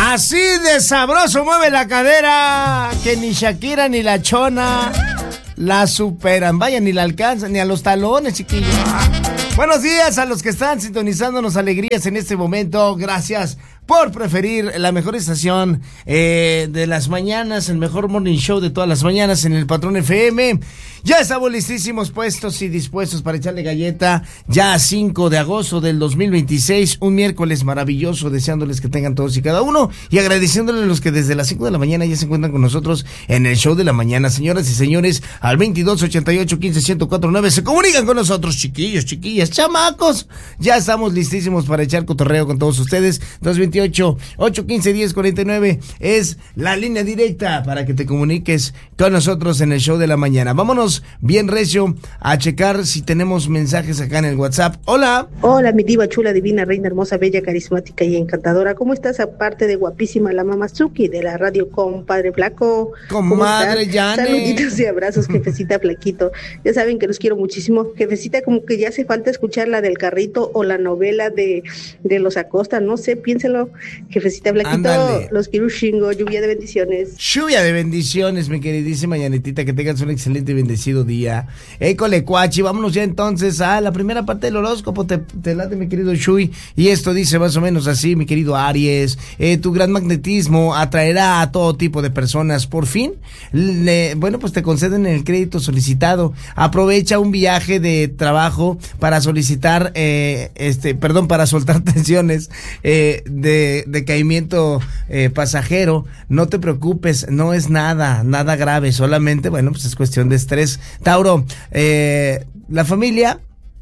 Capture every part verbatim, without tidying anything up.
Así de sabroso mueve la cadera que ni Shakira ni la Chona la superan. Vaya, ni la alcanzan, ni a los talones, chiquillos. Buenos días a los que están sintonizándonos alegrías en este momento. Gracias por preferir la mejor estación eh, de las mañanas, el mejor morning show de todas las mañanas en el Patrón F M. Ya estamos listísimos, puestos y dispuestos para echarle galleta. Ya a cinco de agosto del dos mil veintiséis, un miércoles maravilloso, deseándoles que tengan todos y cada uno y agradeciéndoles a los que desde las cinco de la mañana ya se encuentran con nosotros en el show de la mañana. Señoras y señores, al veintidós ochenta y ocho quince ciento cuatro nueve se comunican con nosotros, chiquillos, chiquillas, chamacos. Ya estamos listísimos para echar cotorreo con todos ustedes. dos veintiocho, ocho quince, diez cuarenta y nueve es la línea directa para que te comuniques con nosotros en el show de la mañana. Vámonos bien recio a checar si tenemos mensajes acá en el WhatsApp. Hola. Hola, mi diva chula, divina, reina hermosa, bella, carismática y encantadora. ¿Cómo estás? Aparte de guapísima, la Mamazuki de la radio Compadre Flaco. Comadre Yane. Saluditos y abrazos, jefecita Flaquito. Ya saben que los quiero muchísimo. Jefecita, como que ya hace falta escuchar la del carrito o la novela de, de los Acosta. No sé, piénselo. Jefecita Flaquito, ándale. Los quiero un chingo. Lluvia de bendiciones. Lluvia de bendiciones, mi queridísima Yanetita. Que tengas un excelente y bendecido día. École, cuachi, vámonos ya entonces a la primera parte del horóscopo. Te, te late, mi querido Shui. Y esto dice más o menos así, mi querido Aries. Eh, tu gran magnetismo atraerá a todo tipo de personas. Por fin, le, bueno, pues te conceden el crédito solicitado. Aprovecha un viaje de trabajo para solicitar, eh, este, perdón, para soltar tensiones eh, de, de caimiento eh, pasajero. No te preocupes, no es nada, nada grave. Solamente, bueno, pues es cuestión de estrés. Tauro, eh, la familia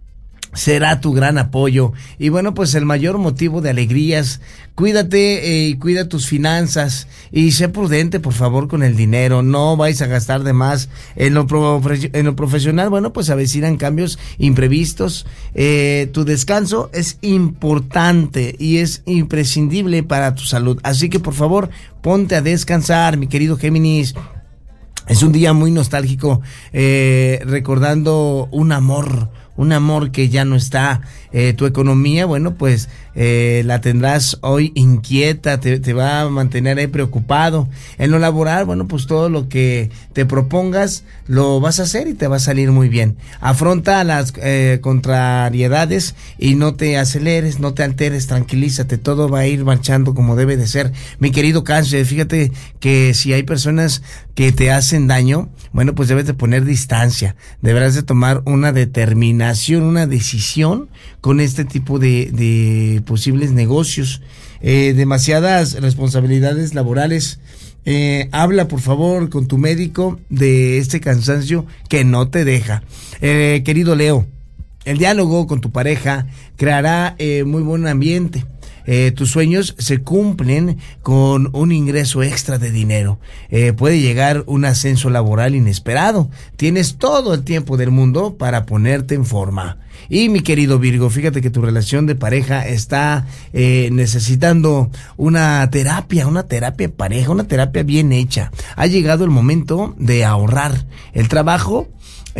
será tu gran apoyo y bueno, pues el mayor motivo de alegrías. Cuídate eh, y cuida tus finanzas y sé prudente, por favor, con el dinero. No vais a gastar de más. En lo, pro, en lo profesional, bueno, pues avecinan cambios imprevistos. Eh, tu descanso es importante y es imprescindible para tu salud. Así que, por favor, ponte a descansar, mi querido Géminis. Es un día muy nostálgico, eh, recordando un amor, un amor que ya no está. Eh, tu economía, bueno, pues eh, la tendrás hoy inquieta, te, te va a mantener ahí preocupado. En lo laboral, bueno, pues todo lo que te propongas lo vas a hacer y te va a salir muy bien. Afronta las eh, contrariedades y no te aceleres, no te alteres, tranquilízate, todo va a ir marchando como debe de ser. Mi querido Cáncer, fíjate que si hay personas que te hacen daño, bueno, pues debes de poner distancia, deberás de tomar una determinación, una decisión con este tipo de, de posibles negocios. Eh, demasiadas responsabilidades laborales. Eh, habla, por favor, con tu médico de este cansancio que no te deja. Eh, querido Leo, el diálogo con tu pareja creará eh, muy buen ambiente. Eh, tus sueños se cumplen con un ingreso extra de dinero. Eh, puede llegar un ascenso laboral inesperado. Tienes todo el tiempo del mundo para ponerte en forma. Y mi querido Virgo, fíjate que tu relación de pareja está eh, necesitando una terapia, una terapia de pareja, una terapia bien hecha. Ha llegado el momento de ahorrar. El trabajo,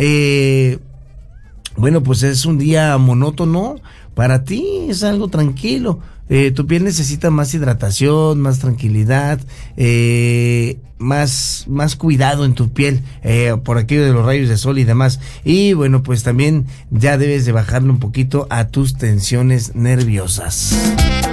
eh, bueno, pues es un día monótono. Para ti es algo tranquilo. Eh, tu piel necesita más hidratación, más tranquilidad, eh, más, más cuidado en tu piel, eh, por aquello de los rayos de sol y demás. Y bueno, pues también ya debes de bajarle un poquito a tus tensiones nerviosas.